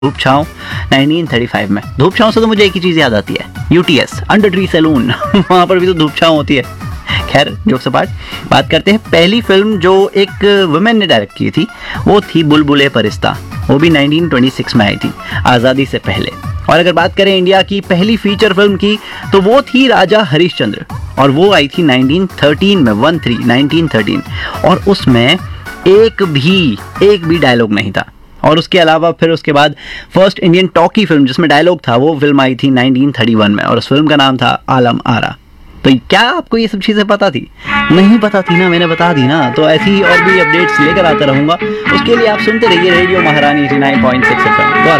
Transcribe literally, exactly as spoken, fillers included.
धूप छाँव nineteen thirty five में। धूप छाँव से तो मुझे एक ही चीज़ याद आती है, यूटीएस, अंडर ट्री सैलून वहाँ पर भी तो धूप छाँव होती है। खैर जोक्स अपार्ट, बात करते हैं पहली फिल्म जो एक वुमेन ने डायरेक्ट की थी, वो थी बुलबुले परिस्ता। वो भी नाइनटीन ट्वेंटी सिक्स में आई थी, आज़ादी से पहले। और अगर बात करें इंडिया की पहली फीचर फिल्म की, तो वो थी राजा हरिश्चंद्र, और वो आई थी नाइनटीन थर्टीन में, वन थ्री नाइनटीन थर्टीन। और उसमें एक भी एक भी डायलॉग नहीं था। और उसके अलावा फिर उसके बाद फर्स्ट इंडियन टॉकी फिल्म जिसमें डायलॉग था, वो फिल्म आई थी नाइनटीन थर्टी वन में, और उस फिल्म का नाम था आलम आरा। तो क्या आपको ये सब चीज़ें पता थी? नहीं पता थी ना, मैंने बता दी ना। तो ऐसी और भी अपडेट्स लेकर आता रहूँगा। उसके लिए आप सुनते रहिए रेडियो महारानी ninety nine point six F M.